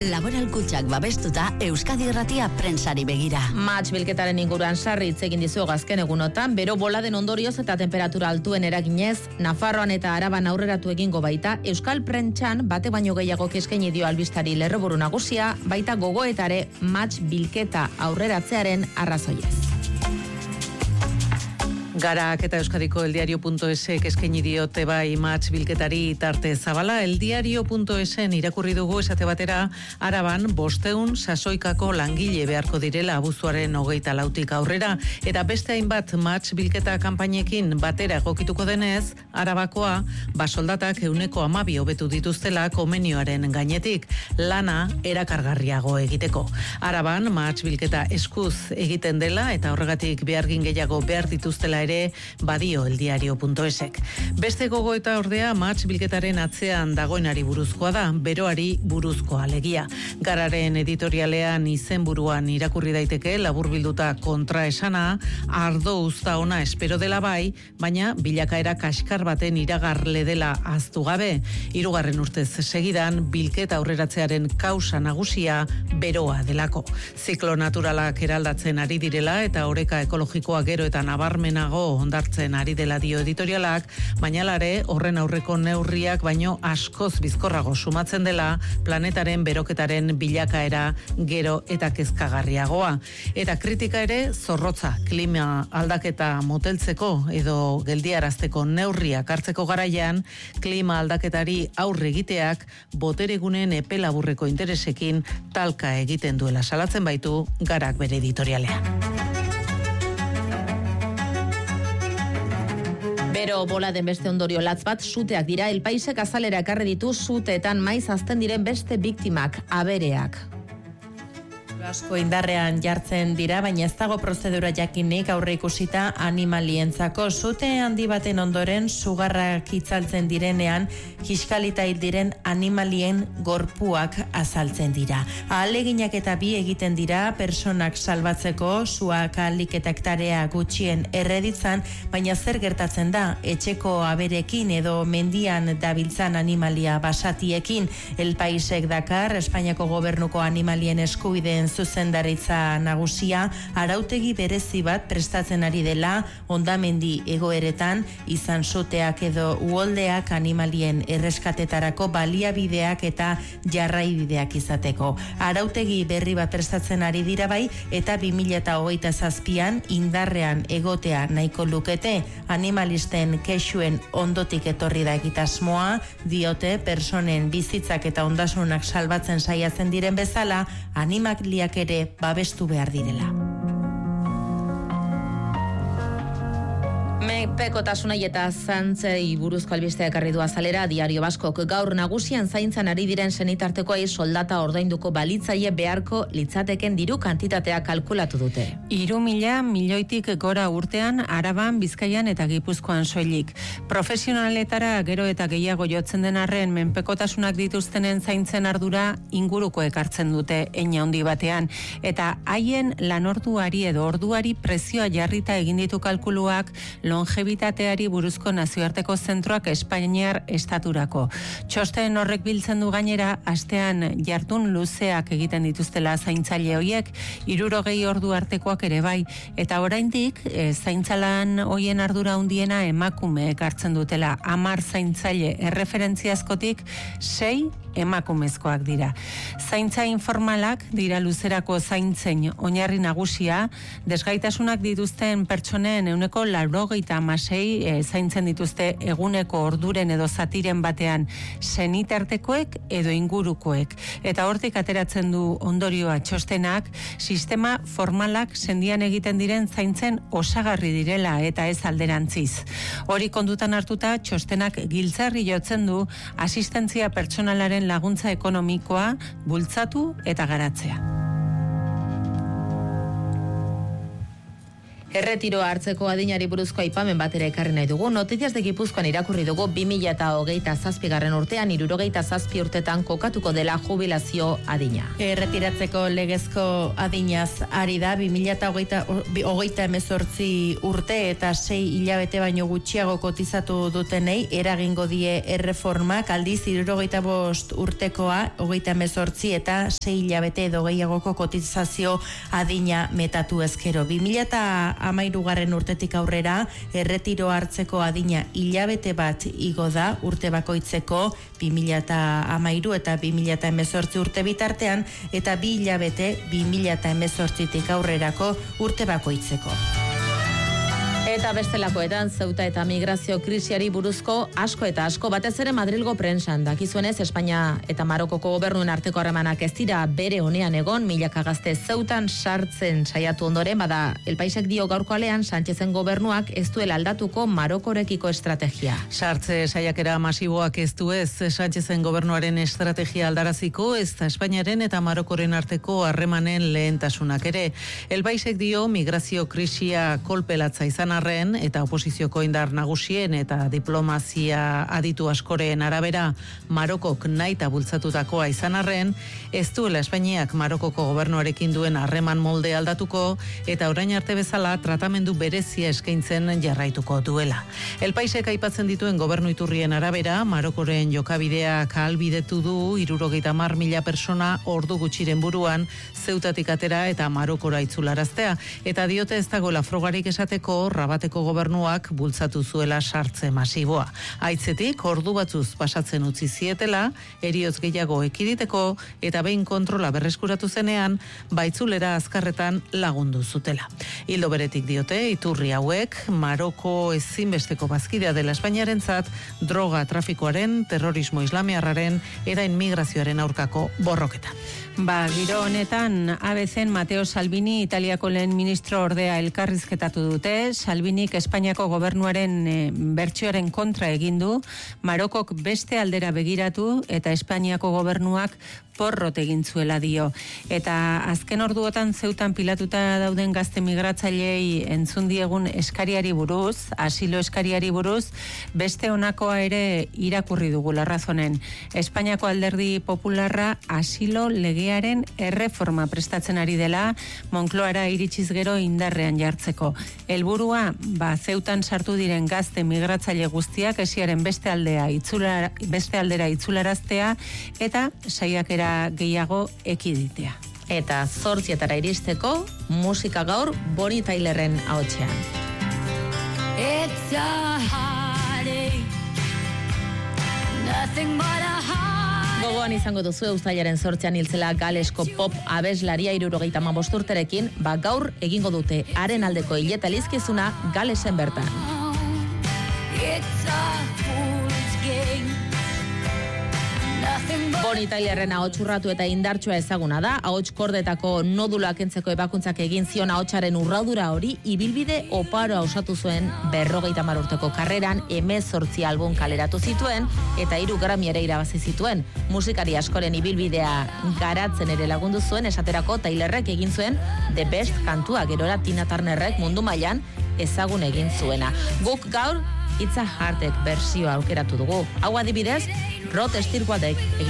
Laboral Kutxak babestuta Euskadi Irratia prentsari begira. Match bilketaren inguruan sarri hitz egin dizugu azken egunotan, bero boladen ondorioz eta temperatura altuen eraginez, Nafarroan eta Araban aurreratu egingo baita, Euskal Prentsan bate baino gehiago eskaini dio albistari lerroburu nagusia, baita gogoetare match bilketa aurreratzearen arrazoiez. Garak eta Euskadiko eldiario.esek eskaini diote bai match bilketari tarte zabala. Eldiario.esen irakurri dugu esate batera Araban 500 sasoikako langile beharko direla abuztuaren 24tik aurrera, eta beste hainbat match bilketa kanpainekin batera egokituko denez, Arabakoa soldatak 12% hobetu dituztela komenioaren gainetik, lana erakargarriago egiteko. Araban match bilketa eskuz egiten dela eta horregatik behargin gehiago behar dituztela ere badio eldiario.esek. Beste gogoeta ordea match bilketaren atzean dagoenari buruzkoa da, beroari buruzkoa alegia. Gararen editorialean izenburuan irakurri daiteke laburbilduta kontraesana, ardo uzta ona espero dela bai, baina bilakaera kaskar baten iragarle dela ahaztu gabe. 3. urtez segidan bilketa aurreratzearen kausa nagusia beroa delako. Ziklo naturalak eraldatzen ari direla eta oreka ekologikoa gero eta nabarmenago ondartzen ari dela dio editorialak, baina lare horren aurreko neurriak baino askoz bizkorrago sumatzen dela planetaren beroketaren bilakaera gero eta kezkagarriagoa. Eta kritika ere zorrotza, klima aldaketa moteltzeko edo geldiarazteko neurriak hartzeko garaian, klima aldaketari aurre egiteak boteregunen epe laburreko interesekin talka egiten duela salatzen baitu Garak bere editorialean. Bero boladen beste ondorio latz bat suteak dira. El Paisek azalera ekarri ditu suteetan maiz azten diren beste biktimak, abereak. Asko indarrean jartzen dira, baina ez dago prozedura jakinik aurre ikusita animalientzako. Sute handi baten ondoren sugarrak itzaltzen direnean, kiskalita hil diren animalien gorpuak azaltzen dira. Ahaleginak eta bi egiten dira personak salbatzeko, suak ahalik eta hektarea gutxien erreditzan, baina zer gertatzen da etxeko aberekin edo mendian dabiltzan animalia basatiekin. El Paisek dakar, Espainiako gobernuko animalien eskubideen zuzendaritza nagusia arautegi berezi bat prestatzen ari dela hondamendi egoeretan, izan suteak edo uholdeak animalien erreskatetarako baliabideak eta jarraibideak izateko. Arautegi berri bat prestatzen ari dira bai, eta 2027an indarrean egotea nahiko lukete. Animalisten kexuen ondotik etorri da egitasmoa, diote personen bizitzak eta ondasunak salbatzen saiatzen diren bezala, animaliak ere babestu behar direla. Menpekotasunei eta zantzei buruzko albistea ekarri du azalera Diario Baskok. Gaur nagusian zaintzan ari diren senitartekoei soldata ordainduko balitzaile beharko litzateken diru kantitatea kalkulatu dute. 3.000 milioitik gora urtean Araban, Bizkaian eta Gipuzkoan soilik. Profesionaletara gero eta gehiago jotzen den arren menpekotasunak dituztenen zaintzen ardura inguruko ekartzen dute eina handi batean, eta haien lanorduari edo orduari prezioa jarrita egin ditu kalkuluak longevitateari buruzko nazioarteko zentroak Espainiar estaturako. Txosten horrek biltzen du gainera, astean jardun luzeak egiten dituztela zaintzaile hoiek, 60 ordu artekoak ere bai, eta oraindik zaintzalan hoien ardura handiena emakumeek hartzen dutela. 10 zaintzaile erreferentziazkotik 6 emakumezkoak dira. Zaintza informalak dira luzerako zaintzen oinarri nagusia, desgaitasunak dituzten pertsonen 96% zaintzen dituzte eguneko orduren edo zatiren batean senitartekoek edo ingurukoek. Eta hortik ateratzen du ondorioa txostenak, sistema formalak sendian egiten diren zaintzen osagarri direla eta ez alderantziz. Hori kondutan hartuta, txostenak giltzarri jotzen du asistentzia pertsonalaren laguntza ekonomikoa bultzatu eta garatzea. Erretiroa hartzeko adinari buruzko aipamen batera ekarri nahi dugu. Noticias de Gipuzkoan irakurri dugu 2027 urtean 67 urtetan kokatuko dela jubilazio adina. Erretiratzeko legezko adinaz ari da 2028 urte eta 6 hilabete baino gutxiago kotizatu dutenei eragingo die erreformak, aldiz 65 urtekoa 38 eta 6 hilabete edo gehiagoko kotizazio adina metatu ezkero. 2013 urtetik aurrera erretiro hartzeko adina hilabete bat igo da urte bakoitzeko 2013 eta 2018 urte bitartean eta 2 hilabete 2018tik aurrerako urte bakoitzeko. Eta bestelakoetan Zeuta eta migrazio krisiari buruzko asko batez ere Madrilgo prentsan dakizuenez Espainia eta Marokoko gobernuen arteko harremanak ez dira bere onean egon, milaka gazte Zeutan sartzen saiatu ondoren, bada El Paisek dio gaurko alean Sánchezen gobernuak ez duela aldatuko Marokorekiko estrategia. Sartze saiakera masiboak ez du ez Sánchezen gobernuaren estrategia aldaraziko, ez da Espainiaren eta Marokoren arteko harremanen lehentasunak ere. El Paisek dio migrazio krisia kolpelatza izan arren eta oposizioko indar nagusien eta diplomazia aditu askoren arabera Marokok naita bultzatutakoa izan arren, ez duela Espainiak Marokoko gobernuarekin duen harreman molde aldatuko eta orain arte bezala tratamendu berezia eskaintzen jarraituko duela. El Paisek aipatzen dituen gobernu iturrien arabera, Marokoren jokabideak ahalbidetu du 70.000 persona ordu gutxiren buruan Zeutatik atera eta Marokora itzularaztea, eta diote ez dagoela frogarik esateko Rabateko gobernuak bultzatu zuela sartze masiboa. Aitzetik ordu batzuz pasatzen utzi zietela, heriotz gehiago ekiditeko eta behin kontrola berreskuratu zenean, baitzulera azkarretan lagundu zutela. Hildo beretik diote, iturri hauek, Maroko ezinbesteko bazkidea dela Espainiarentzat, droga trafikoaren, terrorismo islamiarraren eta inmigrazioaren aurkako borroketan. Giro honetan, ABCen Matteo Salvini, Italiako lehen ministro ordea elkarrizketatu dute. Salvinik Espainiako gobernuaren bertsioaren kontra egin du, Marokok beste aldera begiratu eta Espainiako gobernuak porrot egin zuela dio. Eta azken orduotan Zeutan pilatuta dauden gazte migratzaileei entzun diegun eskariari buruz, asilo eskariari buruz, beste honakoa ere irakurri dugu Larrazonen. Espainiako alderdi popularra asilo legearen erreforma prestatzen ari dela, Moncloara iritsiz gero indarrean jartzeko. Helburua, Zeutan sartu diren gazte migratzaile guztiak esiaren beste aldera itzularaztea eta saiakera gehiago ekiditea. Eta 8:00 iristeko musika gaur Bonnie Tylerren ahotsean. It's a heartache, nothing but a heart. Gogoan izango duzu uztailaren 8 hiltzela galesko pop abeslaria 75 urterekin, gaur egingo dute haren aldeko hileta elizkizuna Galesen bertan. It's a fool's game. Bonnie Tylerren ahots urratu eta indartsua ezaguna da, ahots kordetako nodulak kentzeko ebakuntzak egin zion ahotsaren urradura hori ibilbide oparoa osatu zuen 50 urteko karreran 18 album kaleratu zituen eta 3 Grammy ere irabazi zituen. Musikari askoren ibilbidea garatzen ere lagundu zuen, esaterako Tylerrek egin zuen The Best kantua, gerora Tina Turnerrek mundu mailan ezagun egin zuena. Guk gaur It's a Heartache bersioa aukeratu dugu. Hau adibidez, Rod Stewart egin